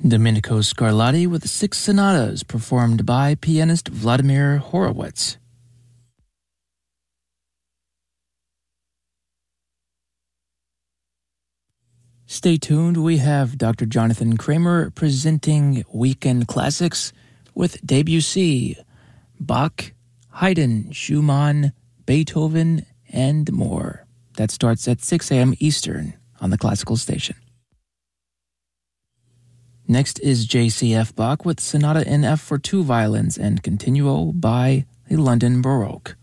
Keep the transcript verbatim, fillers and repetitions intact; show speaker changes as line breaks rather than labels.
Domenico Scarlatti with six sonatas performed by pianist Vladimir Horowitz. Stay tuned, we have Doctor Jonathan Kramer presenting Weekend Classics with Debussy, Bach, Haydn, Schumann, Beethoven, and more. That starts at six a.m. Eastern on the Classical Station. Next is J C F Bach with Sonata in F for two violins and Continuo by the London Baroque.